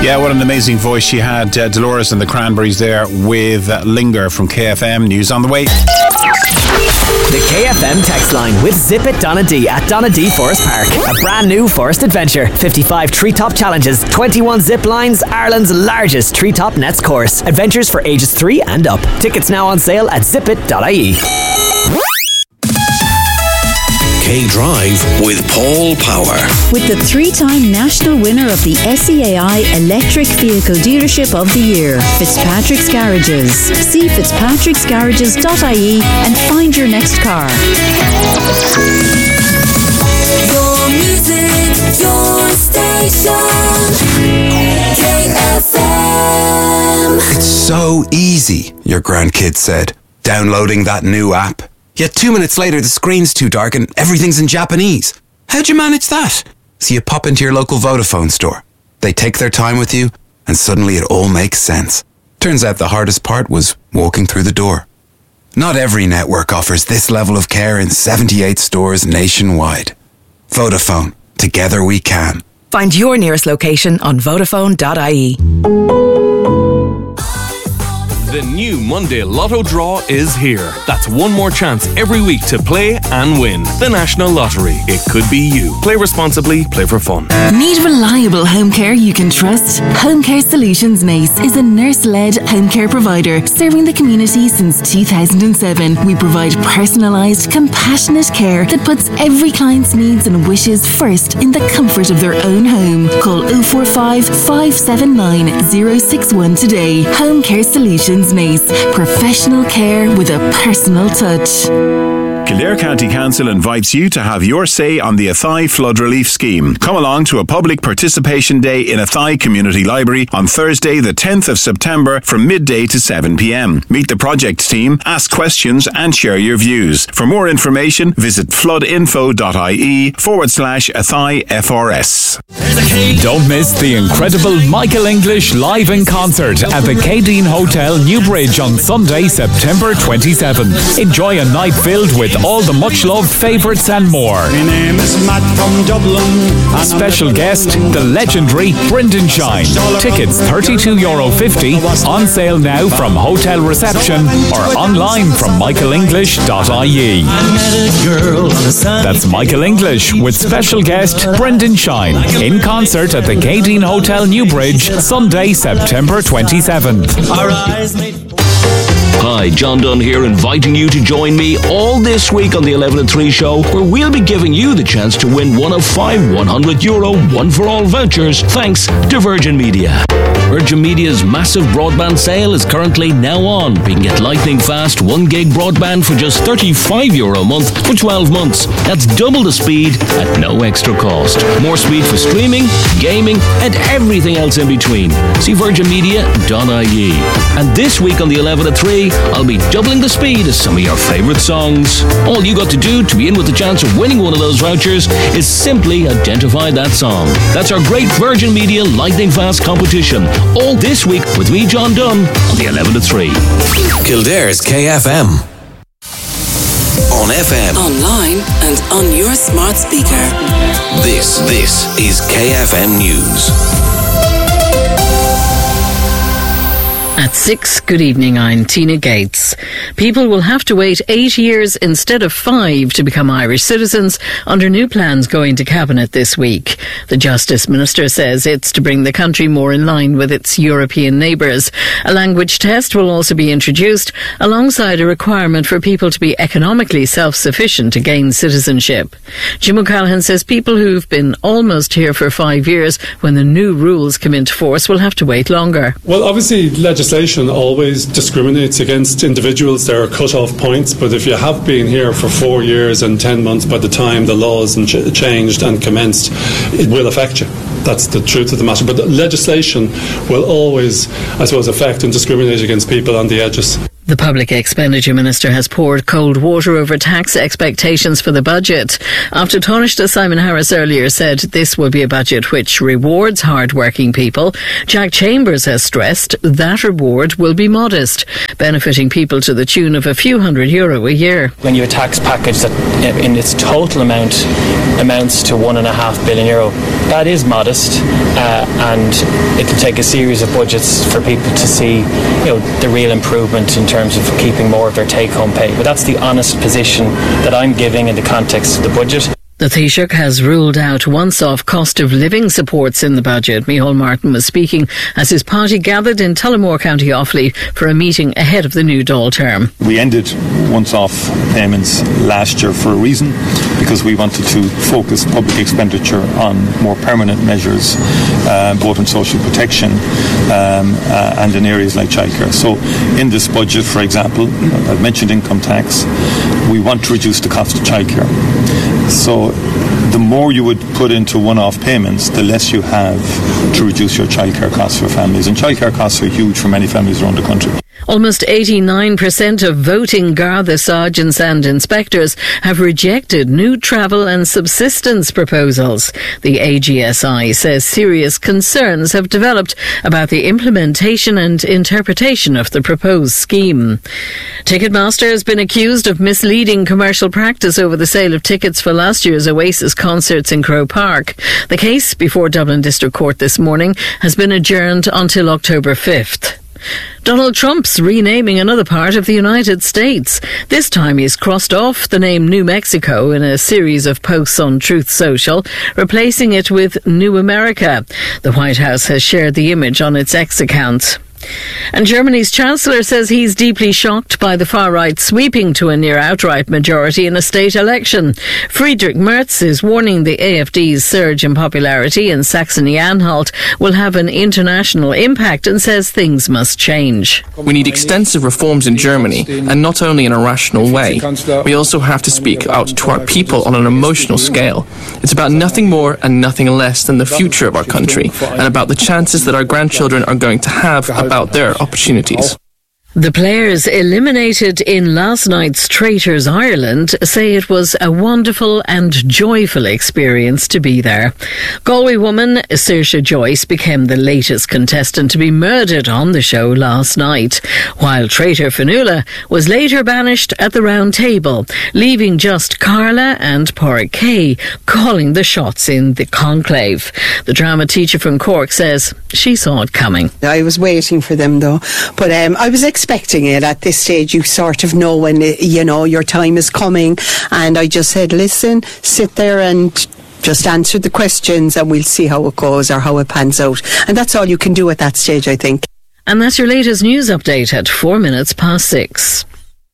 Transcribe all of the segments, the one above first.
Yeah, what an amazing voice she had. Dolores and the Cranberries there with Linger from KFM. News on the way. The KFM text line with Zip It Donna D at Donna D Forest Park. A brand new forest adventure. 55 treetop challenges, 21 zip lines, Ireland's largest treetop nets course. Adventures for ages 3 and up. Tickets now on sale at zipit.ie. K-Drive with Paul Power. With the 3-time national winner of the SEAI Electric Vehicle Dealership of the Year, Fitzpatrick's Garages. See fitzpatricksgarages.ie and find your next car. Your music, your station, KFM. It's so easy, your grandkid said, downloading that new app. Yet 2 minutes later, the screen's too dark and everything's in Japanese. How'd you manage that? So you pop into your local Vodafone store. They take their time with you, and suddenly it all makes sense. Turns out the hardest part was walking through the door. Not every network offers this level of care in 78 stores nationwide. Vodafone. Together we can. Find your nearest location on Vodafone.ie. The new Monday Lotto draw is here. That's one more chance every week to play and win. The National Lottery. It could be you. Play responsibly, play for fun. Need reliable home care you can trust? Home Care Solutions Naas is a nurse-led home care provider serving the community since 2007. We provide personalised, compassionate care that puts every client's needs and wishes first in the comfort of their own home. Call 045 579 061 today. Home Care Solutions Naas. Professional care with a personal touch. Kildare County Council invites you to have your say on the Athy Flood Relief Scheme. Come along to a public participation day in Athy Community Library on Thursday the 10th of September from midday to 7pm. Meet the project team, ask questions and share your views. For more information, visit floodinfo.ie/Athy FRS. Don't miss the incredible Michael English live in concert at the Cadine Hotel, Newbridge on Sunday, September 27th. Enjoy a night filled with all the much-loved favourites and more. My name is Matt from Dublin. Special guest, the legendary Brendan Shine. Tickets €32.50. On sale now from hotel reception or online from michaelenglish.ie. That's Michael English with special guest Brendan Shine in concert at the Cadine Hotel, Newbridge, Sunday, September 27th. Hi, John Dunn here, inviting you to join me all this week on the 11 at 3 show, where we'll be giving you the chance to win one of 5 €100 one-for-all vouchers, thanks to Virgin Media. Virgin Media's massive broadband sale is currently now on. We can get lightning fast 1 gig broadband for just €35 a month for 12 months. That's double the speed at no extra cost. More speed for streaming, gaming, and everything else in between. See virginmedia.ie. And this week on the 11 at 3, I'll be doubling the speed of some of your favourite songs. All you got to do to be in with the chance of winning one of those vouchers is simply identify that song. That's our great Virgin Media lightning fast competition. All this week with me, John Dunn, on the 11 to 3. Kildare's KFM. On FM. Online and on your smart speaker. This is KFM News. At 6, good evening, I'm Tina Gates. People will have to wait 8 years instead of 5 to become Irish citizens under new plans going to Cabinet this week. The Justice Minister says it's to bring the country more in line with its European neighbours. A language test will also be introduced alongside a requirement for people to be economically self-sufficient to gain citizenship. Jim O'Callaghan says people who've been almost here for 5 years when the new rules come into force will have to wait longer. Well, obviously, legislation always discriminates against individuals. There are cut-off points, but if you have been here for 4 years and 10 months by the time the laws changed and commenced, it will affect you. That's the truth of the matter. But the legislation will always, I suppose, affect and discriminate against people on the edges. The Public Expenditure Minister has poured cold water over tax expectations for the budget. After Taoiseach Simon Harris earlier said this will be a budget which rewards hard-working people, Jack Chambers has stressed that reward will be modest, benefiting people to the tune of a few €100 a year. When you have a tax package that in its total amount amounts to €1.5 billion, that is modest, and it will take a series of budgets for people to see the real improvement in terms of keeping more of their take-home pay. But that's the honest position that I'm giving in the context of the budget. The Taoiseach has ruled out once-off cost of living supports in the budget. Micheál Martin was speaking as his party gathered in Tullamore, County Offaly for a meeting ahead of the new Dáil term. We ended once-off payments last year for a reason, because we wanted to focus public expenditure on more permanent measures, both in social protection and in areas like childcare. So in this budget, for example, I've mentioned income tax, we want to reduce the cost of childcare. So the more you would put into one-off payments, the less you have to reduce your childcare costs for families. And childcare costs are huge for many families around the country. Almost 89% of voting Garda sergeants and inspectors have rejected new travel and subsistence proposals. The AGSI says serious concerns have developed about the implementation and interpretation of the proposed scheme. Ticketmaster has been accused of misleading commercial practice over the sale of tickets for last year's Oasis concerts in Croke Park. The case before Dublin District Court this morning has been adjourned until October 5th. Donald Trump's renaming another part of the United States. This time he's crossed off the name New Mexico in a series of posts on Truth Social, replacing it with New America. The White House has shared the image on its X account. And Germany's Chancellor says he's deeply shocked by the far right sweeping to a near outright majority in a state election. Friedrich Merz is warning the AfD's surge in popularity in Saxony-Anhalt will have an international impact and says things must change. We need extensive reforms in Germany, and not only in a rational way. We also have to speak out to our people on an emotional scale. It's about nothing more and nothing less than the future of our country, and about the chances that our grandchildren are going to have about their opportunities. The players eliminated in last night's Traitors Ireland say it was a wonderful and joyful experience to be there. Galway woman Saoirse Joyce became the latest contestant to be murdered on the show last night, while traitor Fionnuala was later banished at the round table, leaving just Carla and Pádraig Kay calling the shots in the conclave. The drama teacher from Cork says she saw it coming. I was waiting for them though, but I was expecting it. At this stage you sort of know when your time is coming, and I just said, listen, sit there and just answer the questions and we'll see how it goes or how it pans out, and that's all you can do at that stage, I think. And that's your latest news update at 6:04.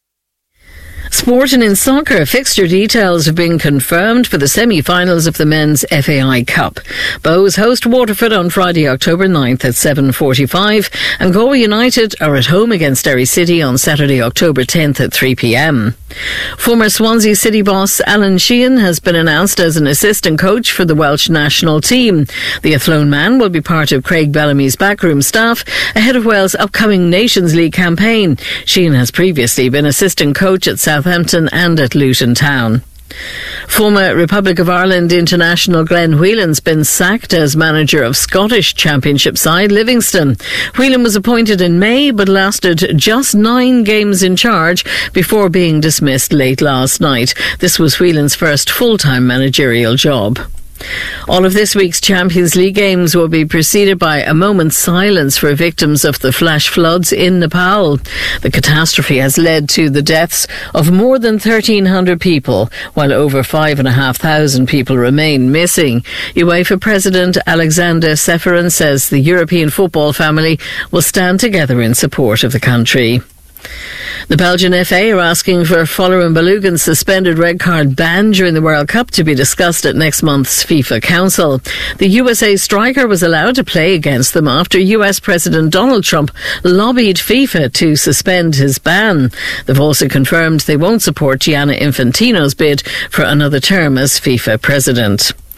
Sport and in soccer, fixture details have been confirmed for the semi-finals of the Men's FAI Cup. Bows host Waterford on Friday, October 9th at 7:45, and Galway United are at home against Derry City on Saturday, October 10th at 3 p.m. Former Swansea City boss Alan Sheehan has been announced as an assistant coach for the Welsh national team. The Athlone man will be part of Craig Bellamy's backroom staff ahead of Wales' upcoming Nations League campaign. Sheehan has previously been assistant coach at Southampton and at Luton Town. Former Republic of Ireland international Glenn Whelan's been sacked as manager of Scottish Championship side Livingston. Whelan was appointed in May but lasted just 9 games in charge before being dismissed late last night. This was Whelan's first full-time managerial job. All of this week's Champions League games will be preceded by a moment's silence for victims of the flash floods in Nepal. The catastrophe has led to the deaths of more than 1,300 people, while over 5,500 people remain missing. UEFA President Alexander Ceferin says the European football family will stand together in support of the country. The Belgian FA are asking for Folarin Balogun's suspended red card ban during the World Cup to be discussed at next month's FIFA Council. The USA striker was allowed to play against them after US President Donald Trump lobbied FIFA to suspend his ban. They've also confirmed they won't support Gianni Infantino's bid for another term as FIFA president.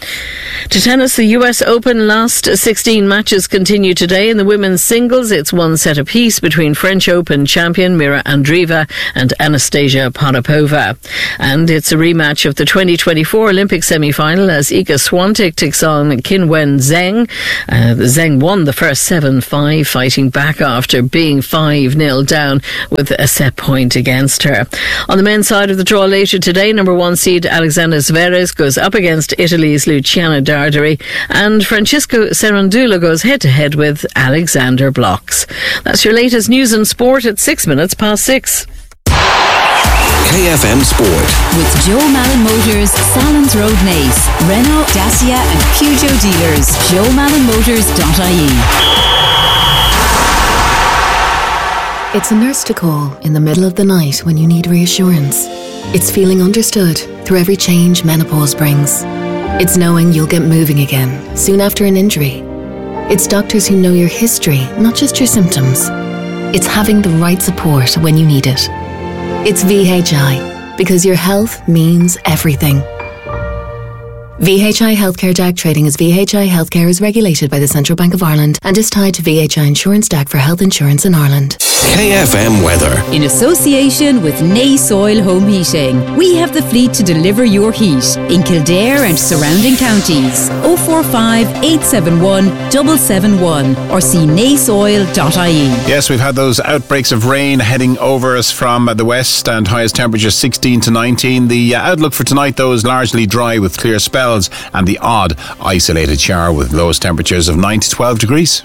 To tennis, the US Open last 16 matches continue today. In the women's singles, it's one set apiece between French Open champion Mira Andreeva and Anastasia Potapova. And it's a rematch of the 2024 Olympic semi-final as Iga Swiatek takes on Qinwen Zheng. Zheng won the first 7-5, fighting back after being 5-0 down with a set point against her. On the men's side of the draw later today, number 1 seed Alexander Zverev goes up against Italy's Luciano Darderi, and Francisco Cerundolo goes head-to-head with Alexander Blocks. That's your latest news and sport at 6 minutes past 6. KFM Sport. With Joe Malin Motors, Salons Road Naas, Renault, Dacia and Peugeot dealers. JoeMalinMotors.ie. It's a nurse to call in the middle of the night when you need reassurance. It's feeling understood through every change menopause brings. It's knowing you'll get moving again soon after an injury. It's doctors who know your history, not just your symptoms. It's having the right support when you need it. It's VHI, because your health means everything. VHI Healthcare DAG trading as VHI Healthcare is regulated by the Central Bank of Ireland and is tied to VHI Insurance DAG for health insurance in Ireland. KFM weather. In association with Naas Oil Home Heating, we have the fleet to deliver your heat in Kildare and surrounding counties. 045 871 771 or see naasoil.ie. Yes, we've had those outbreaks of rain heading over us from the west, and highest temperatures 16 to 19. The outlook for tonight, though, is largely dry with clear spells and the odd isolated shower with lowest temperatures of 9 to 12 degrees.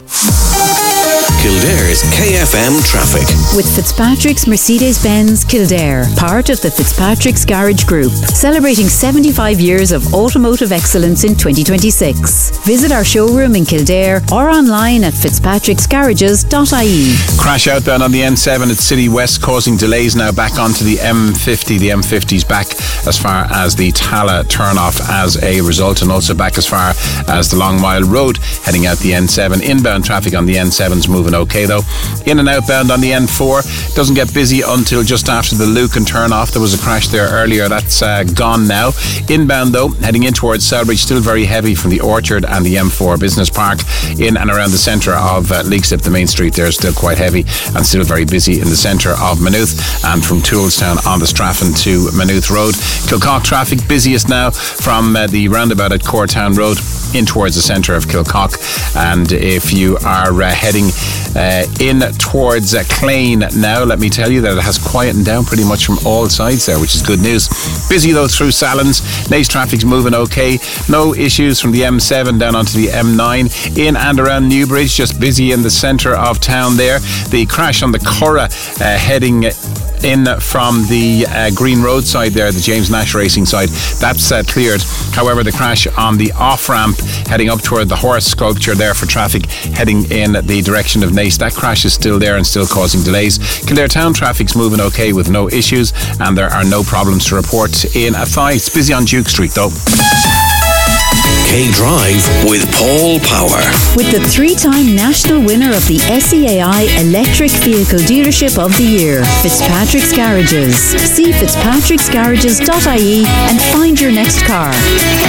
Kildare's KFM traffic. With Fitzpatrick's Mercedes-Benz Kildare, part of the Fitzpatrick's Garage Group, celebrating 75 years of automotive excellence in 2026. Visit our showroom in Kildare or online at fitzpatricksgarages.ie. Crash outbound on the N7 at City West, causing delays now back onto the M50. The M50's back as far as the Tala turn-off as a result, and also back as far as the Long Mile Road heading out the N7. Inbound traffic on the N7's moving okay though. In and outbound on the N4 doesn't get busy until just after the Lucan turn off. There was a crash there earlier. That's gone now. Inbound though, heading in towards Selbridge, still very heavy from the Orchard and the M4 Business Park. In and around the centre of Leixlip, the main street there is still quite heavy and still very busy in the centre of Maynooth, and from Toolstown on the Straffan to Maynooth Road. Kilcock traffic busiest now from the roundabout at Coretown Road in towards the centre of Kilcock, and if you are heading in towards Clane now, let me tell you that it has quietened down pretty much from all sides there, which is good news. Busy though through Salons. Naas traffic's moving okay. No issues from the M7 down onto the M9. In and around Newbridge, just busy in the centre of town there. The crash on the Curragh heading in from the Green Road side there, the James Nash Racing side, that's cleared. However, the crash on the off-ramp heading up toward the horse sculpture there for traffic heading in the direction of Naas, that crash is still there and still causing delays. Kildare town traffic's moving okay with no issues, and there are no problems to report in Athy. It's busy on Duke Street though. K-Drive with Paul Power. With the 3-time national winner of the SEAI Electric Vehicle Dealership of the Year, Fitzpatrick's Garages. See fitzpatricksgarages.ie and find your next car.